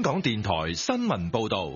香港電台新聞報道。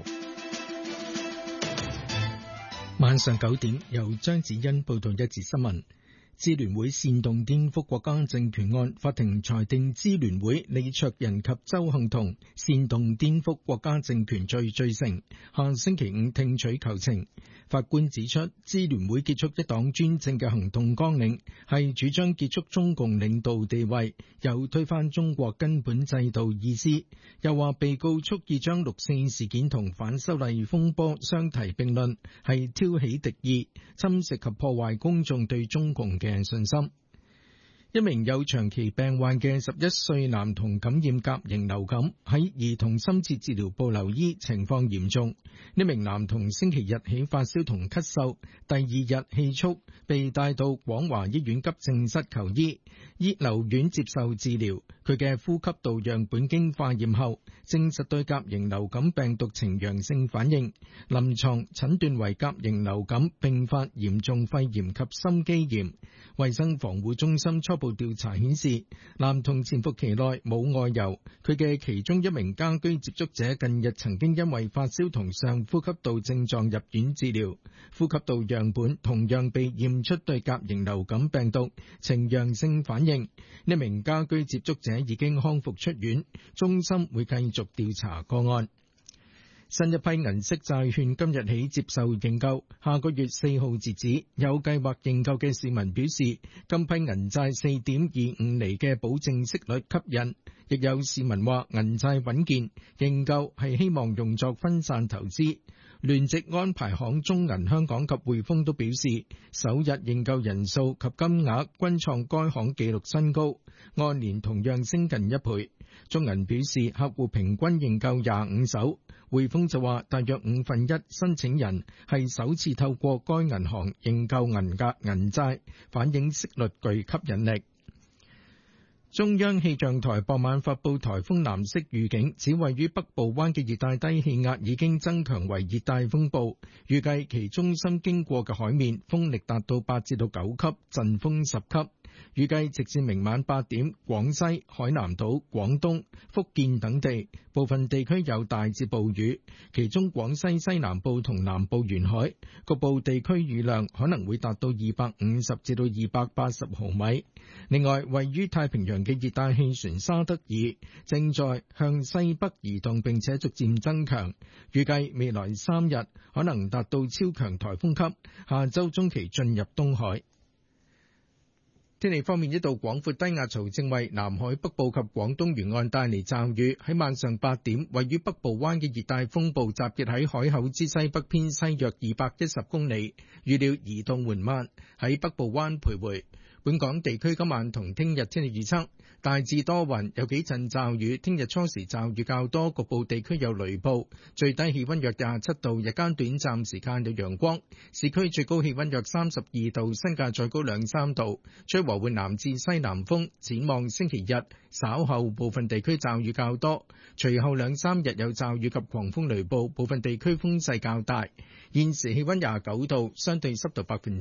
晚上9點，由張子欣報道一節新聞。支聯會煽動顛覆國家政權案，法庭裁定支聯會李卓人及鄒幸彤煽動顛覆國家政權罪罪成，下星期5聽取求情。法官指出，支聯會結束一黨專政嘅行動綱領係主張結束中共領導地位，有推翻中國根本制度意思。又話被告蓄意將6·4事件同反修例風波相提並論，係挑起敵意，侵蝕及破壞公眾對中共嘅信心。一名有長期病患嘅11歲男童感染甲型流感，喺兒童深切治療部留醫，情況嚴重。呢名男童星期日起發燒同咳嗽，第二日氣促，被帶到廣華醫院急症室求醫，留院接受治療。佢嘅呼吸道樣本經化驗後，證實對甲型流感病毒呈陽性反應，臨床診斷為甲型流感併發嚴重肺炎及心肌炎。衛生防護中心初步調查顯示，男童潛伏期內冇外遊，佢嘅其中一名家居接觸者近日曾經因為發燒同上呼吸道症狀入院治療，呼吸道樣本同樣被驗出對甲型流感病毒呈陽性反應。呢名家居接觸者已經康復出院，中心會繼續調查個案。新一批銀色債券今日起接受認購，下個月4號截止。有計劃認購嘅市民表示，今批銀債4.25厘嘅保證息率吸引，亦有市民話銀債穩健，認購係希望用作分散投資。聯席安排行中銀香港及匯豐都表示，首日認購人數及金額均創該行紀錄新高，按年同樣升近1倍。中銀表示，客戶平均認購25手。匯豐就話，大約1/5申請人係首次透過該銀行認購銀債，反映息率具吸引力。中央氣象台傍晚發布颱風藍色預警，指位於北部灣嘅熱帶低氣壓已經增強為熱帶風暴，預計其中心經過嘅海面風力達到8至9級，陣風10級。預計直至明晚8點，廣西、海南島、廣東、福建等地部分地區有大至暴雨，其中廣西西南部同南部沿海局部地區雨量可能會達到250至到280毫米。另外，位於太平洋嘅熱帶氣旋沙德爾正在向西北移動並且逐漸增強，預計未來3日可能達到超強颱風級，下週中期進入東海。天氣方面，一道廣闊低壓槽正為南海北部及廣東沿岸帶嚟驟雨。喺晚上8點，位於北部灣嘅熱帶風暴集結喺海口之西北偏西約210公里，預料移動緩慢，喺北部灣徘徊。本港地區今晚同聽日天氣預測，大致多雲，有幾陣驟雨。聽日初時驟雨較多，局部地區有雷暴。最低氣溫約27度，日間短暫時間有陽光。市區最高氣溫約32度，新界再高2-3度。吹和緩南至西南風。展望星期日稍後部分地區驟雨較多，隨後2-3日有驟雨及狂風雷暴，部分地區風勢較大。現時氣溫29度，相對濕度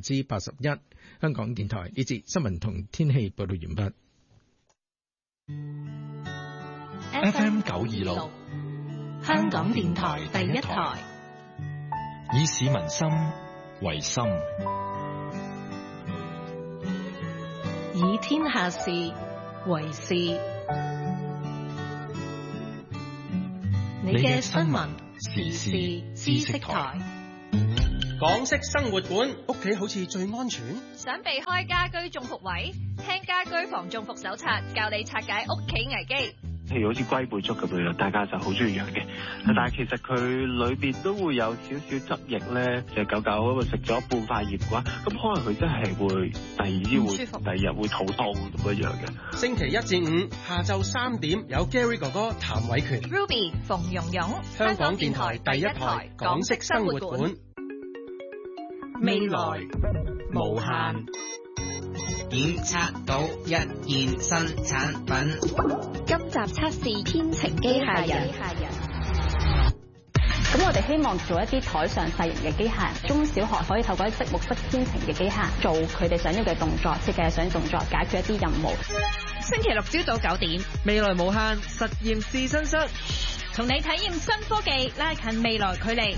81%。香港電台呢節新聞同天氣報道完畢。 FM 926， 香港電台第一台， 以市民心為心， 以天下事為事。你嘅新聞時事知識台。 港式生活館，屋企好似最安全。 想避開家居中伏位，聽家居防中伏手冊，教你拆解屋企危機。 譬如好似龜背竹咁樣，大家就好中意養嘅。但係其實佢裏邊都會有少少汁液咧，隻狗狗咁啊食咗半塊葉嘅話，咁可能佢真係會第二朝會第二日會肚痛咁樣嘅。 星期1至5下晝3點有 Gary 哥哥譚偉權、 Ruby 馮蓉蓉， 香港電台第一台港式生活館。 未來無限， 檢測到一件新產品。 今集測試天晴機械人。咁我哋希望做一啲台上細型嘅機械人，中小學可以透過積木式天晴嘅機械人做佢哋想要嘅動作，設計想要動作，解決一啲任務。 星期6朝早9點， 未來無限實驗試身室。 同你體驗新科技，拉近未來距離。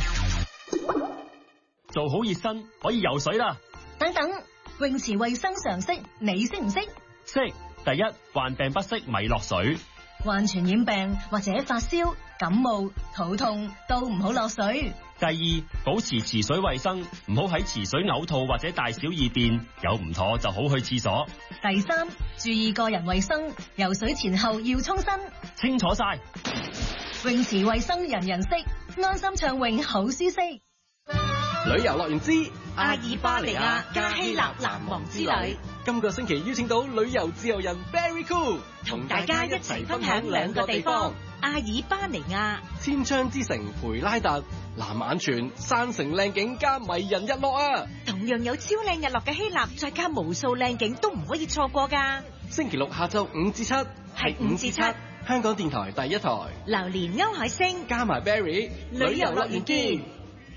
做好熱身可以游水啦。 等等，泳池衛生常識你識唔識？ 識。第一，患病不適咪落水。 患傳染病或者發燒、感冒、肚痛都唔好落水。 第二，保持池水衛生，唔好喺池水嘔吐或者大小二便，有唔妥就好去廁所。 第三，注意個人衛生，游水前後要沖身。 清楚晒。 泳池衛生人人識，安心暢泳好舒適。 旅遊樂園之阿爾巴尼亞加希臘難忘之旅， 今個星期邀請到旅遊自由人 Very Cool， 同大家一齊分享兩個地方：阿爾巴尼亞、 千窗之城培拉特、藍眼泉、山城靚景加迷人日落啊！ 同樣有超靚日落嘅希臘，再加無數靚景都唔可以錯過㗎。 星期六下晝5至7， 係5至7， 香港電台第一台。 榴蓮歐海星加埋 Barry， 旅遊樂園見。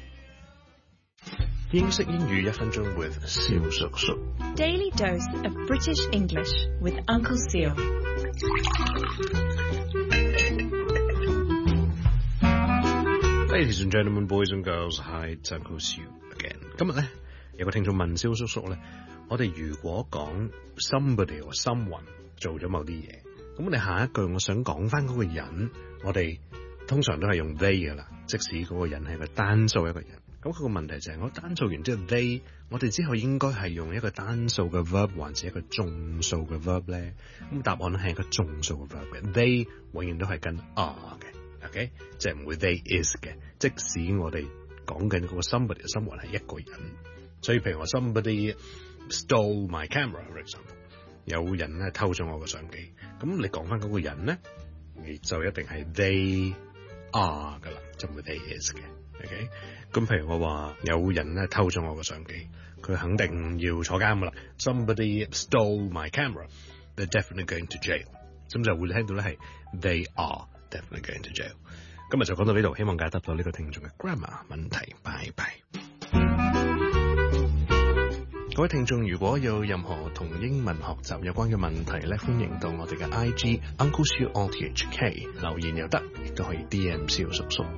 英式英語1分鐘 with 蕭叔叔。 Daily dose of British English with Uncle Seal。 Ladies and gentlemen, boys and girls, hi, it's Uncle Seal again。今日咧有個聽眾問蕭叔叔咧，我哋如果講 somebody or someone 做咗某啲嘢，咁我哋下一句我想講翻嗰個人，我哋通常都係用 they 噶啦，即使嗰個人係個單數一個人。咁佢個問題就係我單數完之後 they， 我哋之後應該係用一個單數嘅 verb 還是一個眾數嘅 verb 咧？咁答案係一個眾數嘅 verb 嘅 ，they 永遠都係跟 are 嘅 ，OK， 即係唔會 they is 嘅。即使我哋講緊嗰個 somebody 嘅生活係一個人，所以譬如話 somebody stole my camera，for example， 有人咧偷咗我嘅相機，咁你講翻嗰個人咧，你就一定係 they are 噶啦，就唔會 they is 嘅。OK， 咁譬如我話有人咧偷咗我個相機，佢肯定要坐監噶啦。Somebody stole my camera, they're definitely going to jail。咁就會聽到咧係 they are definitely going to jail。今日就講到呢度，希望解答到呢個聽眾嘅 grammar 問題。拜拜。各位聽眾，如果有任何同英文學習有關嘅問題咧，歡迎到我哋嘅 IG Uncle Siu RTHK 留言又得，亦都可以 DM 蕭叔叔。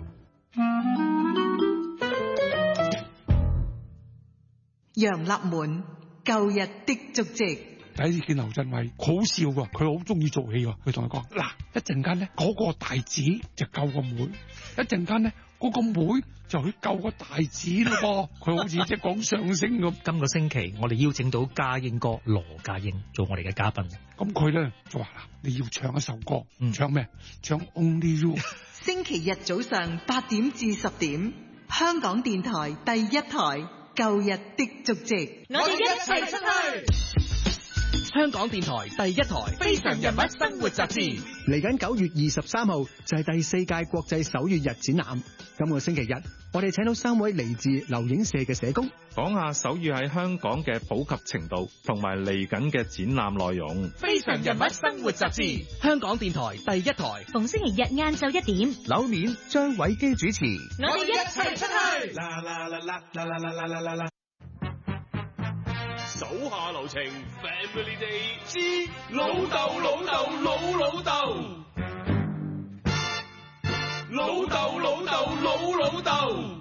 楊立門舊日的足跡。 第一次見劉鎮偉好笑㗎，佢好中意做戲㗎。佢同佢講：嗱，一陣間咧嗰個大子就救個妹，一陣間咧嗰個妹就去救個大子咯噃。佢好似即係講相聲咁。 今個星期我哋邀請到家英哥羅家英做我哋嘅嘉賓。 咁佢咧就話：嗱，你要唱一首歌，唱咩？唱 Only You。 星期日早上8點至10點，香港電台第一台。舊日的足跡， 我哋一齊出去。 香港電台第一台《非常人物生活雜誌》嚟緊9月23號就係第4屆國際手語日展覽。今個星期日，我哋請到3位嚟自留影社嘅社工， 講下手語喺香港嘅普及程度，同埋嚟緊嘅展覽內容。《 非常人物生活雜誌》，香港電台第一台， 逢星期日晏晝1點， 樓面張偉基主持。 我哋一齊出去。 手下留情 ，Family Day 之老豆老豆老老豆，老豆老豆老老豆。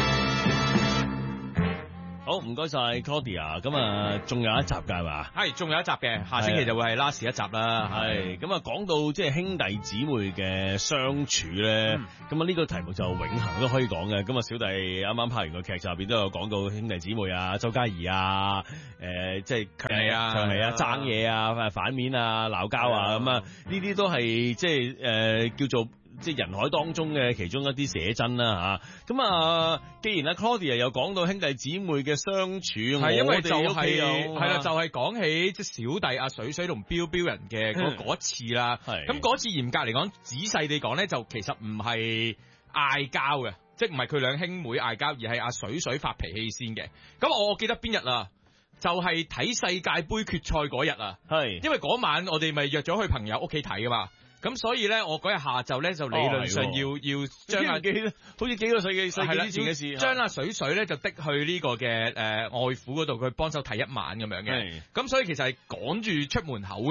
好，唔該晒 Claudia， 咁啊，仲有一集㗎係嘛？ 係，仲有一集嘅，下星期就會係 last 一集啦。 係，咁啊，講到即係兄弟姊妹嘅相處咧，咁啊呢個題目就永恆都可以講嘅。咁啊，小弟啱啱拍完個劇集入邊都有講到兄弟姊妹啊，周家怡啊，即係強氣啊，爭嘢啊，反面啊，鬧交啊，咁啊，呢啲都係即係叫做。即係人海當中嘅其中一啲寫真啦嚇，咁啊，既然阿 Claudia 又講到兄弟姊妹嘅相處， 係因為就係啦，就係講起即係小弟阿水水同彪彪人嘅嗰一次啦。咁嗰次嚴格嚟講，仔細地講咧，就其實唔係嗌交嘅，即係唔係佢兩兄妹嗌交，而係阿水水發脾氣先嘅。咁我記得邊日啊？就係睇世界盃決賽嗰日啊，係因為嗰晚我哋咪約咗去朋友屋企睇噶嘛。咁所以咧，我嗰日下晝咧就理論上要將好似幾個世紀之前嘅事，將阿水水咧就的去呢個嘅外父嗰度，佢幫手睇一晚咁樣嘅。咁所以其實係趕住出門口嘅。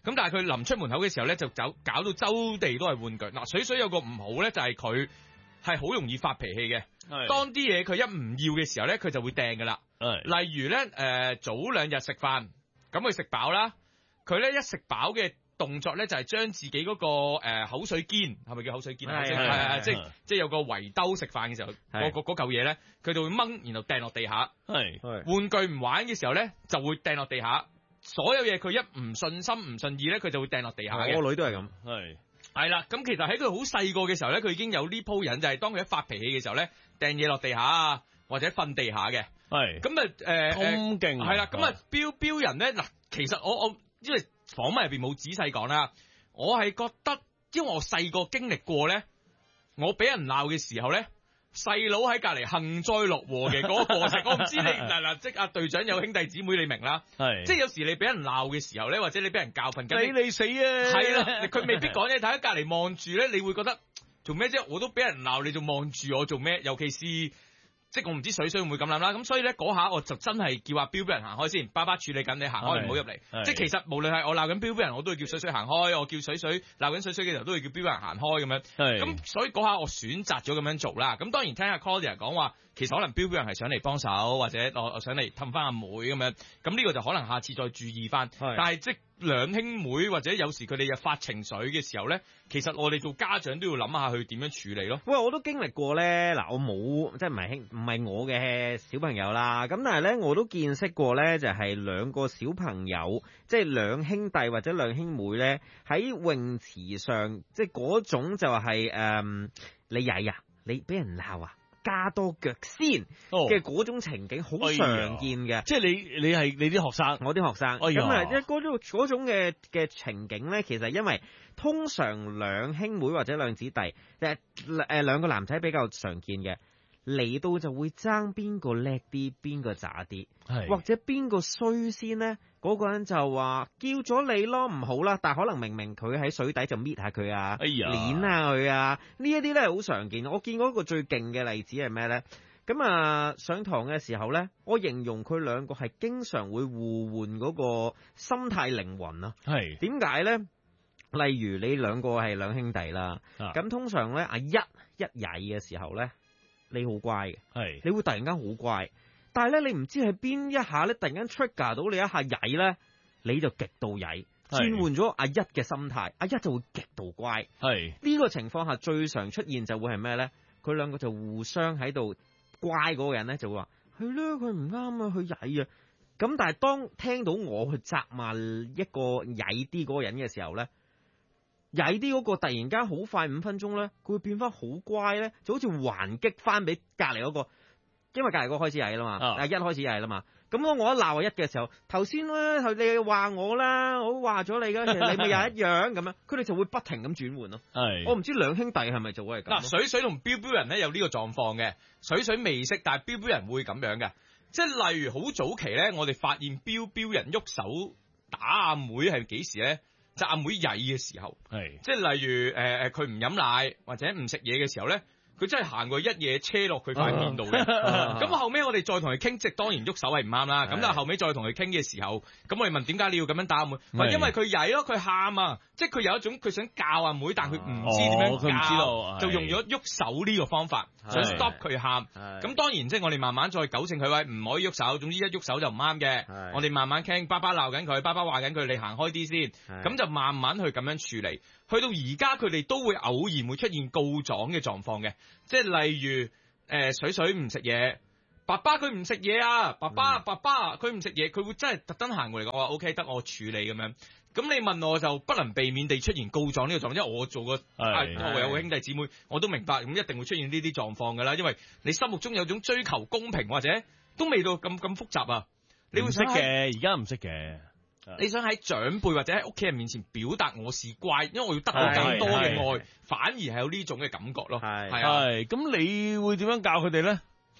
咁但係佢臨出門口嘅時候咧，就搞到周地都係玩具。嗱，水水有個唔好咧，就係佢係好容易發脾氣嘅。當啲嘢佢一唔要嘅時候咧，佢就會掟噶啦。例如咧，早2日食飯，咁佢食飽啦，佢咧一食飽嘅動作咧就係將自己嗰個口水肩，係咪叫口水肩啊？係即係有個圍兜食飯嘅時候，嗰嚿嘢咧，佢就會掹，然後掟落地下。玩具唔玩嘅時候咧，就會掟落地下。所有嘢佢一唔順心唔順意咧，佢就會掟落地下嘅。 我女都係咁。 係啦，咁其實喺佢好細個嘅時候咧，佢已經有呢鋪癮，就係當佢一發脾氣嘅時候咧，掟嘢落地下啊，或者瞓地下嘅。咁啊咁勁。 係啦，咁啊標人咧嗱，其實我因為訪問入邊冇仔細講啦，我係覺得，因為我細個經歷過咧，我俾人鬧嘅時候咧，細佬喺隔離幸災樂禍嘅嗰個過程，我唔知你嗱，即阿隊長有兄弟姊妹，你明啦？即係有時你俾人鬧嘅時候咧，或者你俾人教訓緊， 你死啊！ 係啦，佢未必講嘢，睇喺隔離望住咧，你會覺得做咩啫？我都俾人鬧，你仲望住我做咩？尤其是。即係我唔知水水會唔會咁諗啦，咁所以咧嗰下我就真係叫阿標人行開先，爸爸處理緊，你行開唔好入嚟。即係其實無論係我鬧緊標人，我都會叫水水行開；我叫水水鬧緊水水嘅時候，都會叫標人行開咁樣。咁所以嗰下我選擇咗咁樣做啦。咁當然聽阿 Claudia 講話，其實可能標人係想嚟幫手，或者我想嚟氹翻阿妹咁樣。咁呢個就可能下次再注意翻。但係即兩兄妹或者有時佢哋又發情緒嘅時候咧，其實我哋做家長都要諗下佢點樣處理咯。 喂，我都經歷過咧，嗱，我冇即係唔係我嘅小朋友啦，咁但係咧我都見識過咧，就係兩個小朋友，即係兩兄弟或者兩兄妹咧喺泳池上，即係嗰種就係你曳啊，你俾人鬧啊，加多腳先嘅嗰種情景好常見嘅， 即係你係你啲學生， 我啲學生，咁啊，即係嗰種嘅情景咧，其實因為通常兩兄妹或者兩姊弟，兩個男仔比較常見嘅，嚟到就會爭邊個叻啲，邊個渣啲，或者邊個衰先咧，嗰個人就話叫咗你咯，唔好啦，但係可能明明佢喺水底就搣下佢啊，捏下佢啊，呢一啲咧好常見。我見過一個最勁嘅例子係咩咧？咁啊，上堂嘅時候咧，我形容佢兩個係經常會互換嗰個心態靈魂啊。點解咧？例如你兩個係兩兄弟啦，咁通常咧阿一曳嘅時候咧，你好乖嘅，你會突然間好乖，但係咧你唔知係邊一下咧，突然間 trigger 到你一下曳咧，你就極度曳，轉換咗阿一嘅心態，阿一就會極度乖。呢個情況下最常出現就會係咩咧？佢兩個就互相喺度乖嗰個人咧就會話係啦，佢唔啱啊，佢曳啊。咁但係當聽到我去責罵一個曳啲嗰個人嘅時候咧，曳啲嗰個突然間好快5分鐘咧，佢會變翻好乖咧，就好似還擊翻俾隔離嗰個，因為隔離嗰個開始曳啦嘛，一開始曳啦嘛。咁我一鬧一嘅時候，頭先咧你話我啦，我話咗你㗎，其實你咪又一樣咁樣，佢哋就會不停咁轉換咯。我唔知兩兄弟係咪就會係咁。 嗱，水水同標人咧有呢個狀況嘅，水水未識，但係標人會咁樣嘅，即係例如好早期咧，我哋發現標人喐手打阿妹係幾時咧？就阿妹曳嘅時候，即係例如佢唔飲奶或者唔食嘢嘅時候咧，佢真係行過一嘢車落佢塊面度嘅。咁後尾我哋再同佢傾，即係當然喐手係唔啱啦。咁但係後尾再同佢傾嘅時候，咁我哋問點解你要咁樣打阿妹？因為佢曳咯，佢喊啊，即係佢有一種佢想教阿妹，但係佢唔知點樣教， 佢唔知道就用咗喐手呢個方法，想 stop 佢喊。咁當然即係我哋慢慢再糾正佢，喂，唔可以喐手，總之一喐手就唔啱嘅。我哋慢慢傾，爸爸鬧緊佢，爸爸話緊佢，你行開啲先。咁就慢慢去咁樣處理。去到而家佢哋都會偶然會出現告狀嘅狀況嘅，即係例如水水唔食嘢，爸爸佢唔食嘢啊，爸爸佢唔食嘢，佢會真係特登行過嚟講話 OK 得我處理咁樣。咁你問我就不能避免地出現告狀呢個狀況，因為我做過我有個兄弟姊妹，我都明白咁一定會出現呢啲狀況㗎啦，因為你心目中有種追求公平或者都未到咁複雜啊，你會識嘅，而家唔識嘅。 你想喺長輩或者喺屋企人面前表達我是乖，因為我要得到更多嘅愛，反而係有呢種嘅感覺咯。係， 咁你會點樣教佢哋咧？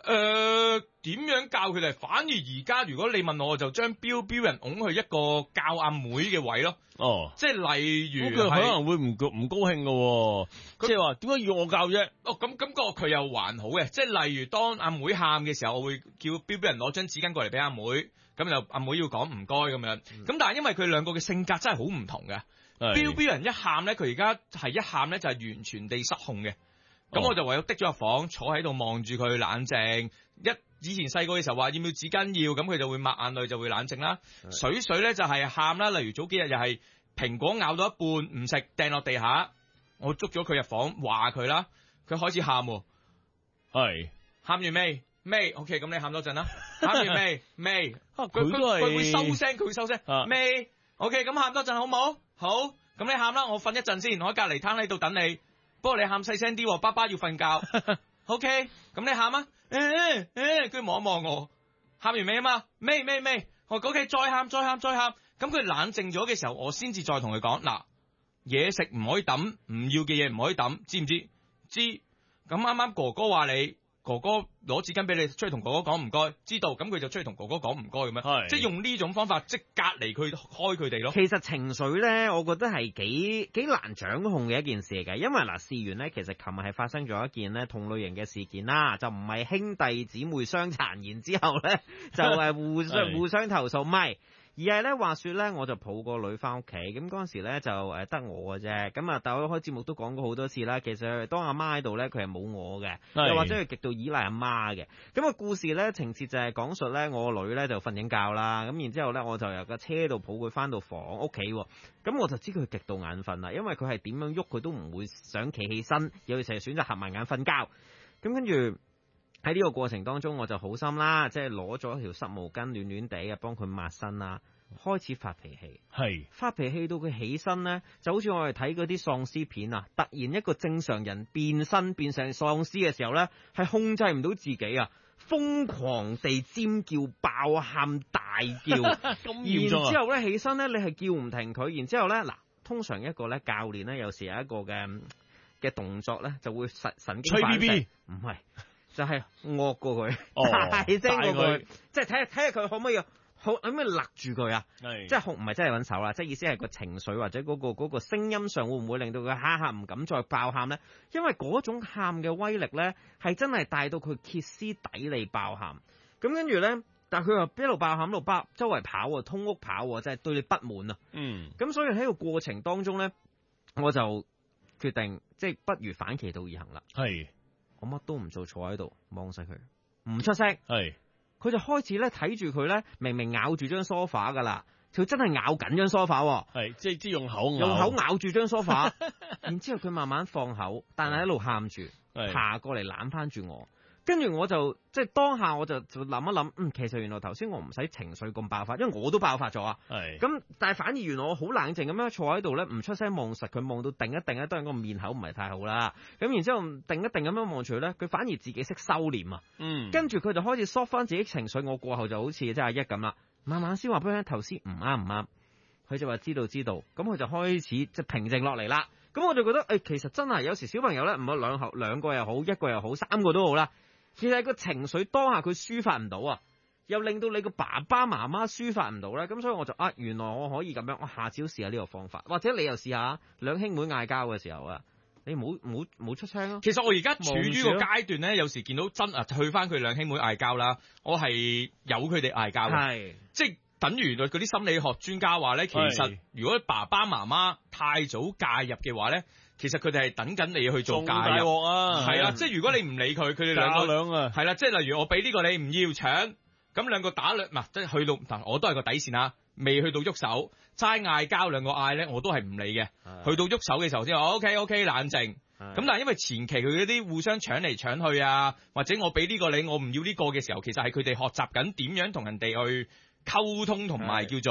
點樣教佢哋？反而而家如果你問我，就將標人拱去一個教阿妹嘅位咯。 哦， 即係例如佢可能會唔高興嘅，即係話點解要我教啫？ 哦，咁佢又還好嘅，即係例如當阿妹喊嘅時候，我會叫標人攞張紙巾過嚟俾阿妹，咁就阿妹要講唔該咁樣。咁但係因為佢兩個嘅性格真係好唔同嘅，標人一喊咧，佢而家係一喊咧就係完全地失控嘅。咁我就唯有滴咗入房，坐喺度望住佢冷靜。以前細個嘅時候話要唔要紙巾要，咁佢就會抹眼淚，就會冷靜啦。水咧就係喊啦，例如早幾日又係蘋果咬到一半唔食，掟落地下，我捉咗佢入房話佢啦，佢開始喊喎。係喊完未 OK， 咁你喊多陣啦。喊完未佢會收聲，佢會收聲。未 OK， 咁喊多陣好冇？好，咁你喊啦，我瞓一陣先，我喺隔離攤喺度等你。不過你喊細聲啲，爸爸要瞓覺。OK， 咁你喊啊？佢望一望我，喊完未啊嘛？未。我 OK， 再喊。咁佢冷靜咗嘅時候，我先至再同佢講嗱，嘢食唔可以抌，唔要嘅嘢唔可以抌，知唔知？知。咁啱啱哥哥話你。哥哥攞紙巾俾你，出去同哥哥講唔該，知道，咁佢就出去同哥哥講唔該咁樣，即係用呢種方法即隔離佢開佢哋咯。 其實情緒咧，我覺得係幾難掌控嘅一件事嚟嘅，因為嗱，事緣咧，其實琴日係發生咗一件咧同類型嘅事件啦，就唔係兄弟姊妹相殘，然之後咧就係互相投訴，唔係。而係咧，話說咧，我就抱個女翻屋企，咁嗰陣時咧就得我嘅啫，咁啊，但我開節目都講過好多次啦。其實當阿媽喺度咧，佢係冇我嘅，又或者係極度依賴阿媽嘅。咁個故事咧情節就係講述咧，我個女咧就瞓緊覺啦，咁然之後咧我就由個車度抱佢翻到房屋企，咁我就知佢極度眼瞓啦，因為佢係點樣喐佢都唔會想企起身，有時係選擇合埋眼瞓覺。咁跟住喺呢個過程當中，我就好心啦，即係攞咗條濕毛巾暖暖地啊，幫佢抹身啦。開始發脾氣，發脾氣到佢起身呢，就好似我哋睇嗰啲喪屍片啊！突然一個正常人變身變成喪屍嘅時候呢，係控制唔到自己啊！瘋狂地尖叫、爆喊、大叫，然之後呢起身呢，你係叫唔停佢。然之後呢，嗱，通常一個呢教練呢，有時有一個嘅動作呢，就會神經反射，唔係就係惡過佢，大聲過佢，即係睇下佢可唔可以。好，咁咪勒住佢啊！即係唔係真係揾手啦，即係意思係個情緒或者嗰個聲音上會唔會令到佢下唔敢再爆喊咧？因為嗰種喊嘅威力咧，係真係大到佢歇斯底里爆喊。咁跟住咧，但係佢又一路爆喊一路周圍跑，通屋跑，即係對你不滿啊！咁所以喺個過程當中咧，我就決定即係不如反其道而行啦。我乜都唔做，坐喺度望晒佢，唔出聲。佢就開始咧睇住佢咧，明明咬住張梳化噶啦，佢真係咬緊張梳化， 即係用口咬住張梳化，然之後佢慢慢放口，但係一路喊住，爬過嚟攬翻住我，跟住我就即係當下我就諗一諗，其實原來頭先我唔使情緒咁爆發，因為我都爆發咗啊。咁但係反而原來我好冷靜咁樣坐喺度咧，唔出聲望實佢，望到定一定咧，當然個面口唔係太好啦。咁然之後定一定咁樣望住佢咧，佢反而自己識收斂啊。跟住佢就開始縮翻自己情緒，我過後就好似即係阿一咁啦，慢慢先話俾佢聽頭先唔啱，佢就話知道，咁佢就開始即係平靜落嚟啦。咁我就覺得其實真係有時小朋友咧，唔係兩個又好，一個又好，三個都好啦。其實個情緒當下佢抒發唔到啊，又令到你個爸爸媽媽抒發唔到咧，咁所以我就原來我可以咁樣，我下次都試下呢個方法，或者你又試下兩兄妹嗌交嘅時候啊，你冇出聲咯。 其實我而家處於個階段咧，有時見到去翻佢兩兄妹嗌交啦，我係由佢哋嗌交嘅，即係等於嗰啲心理學專家話咧，其實如果爸爸媽媽太早介入嘅話咧。其實佢哋係等緊你去做介入，係啦，即係如果你唔理佢哋兩個係啦，即係例如我俾呢個你唔要搶，咁兩個打兩，即係去到，但我都係個底線啊，未去到喐手，齋嗌交兩個嗌咧，我都係唔理嘅。去到喐手嘅時候先，OK 冷靜。咁但係因為前期佢嗰啲互相搶嚟搶去啊，或者我俾呢個你，我唔要呢個嘅時候，其實係佢哋學習緊點樣同人哋去溝通同埋叫做。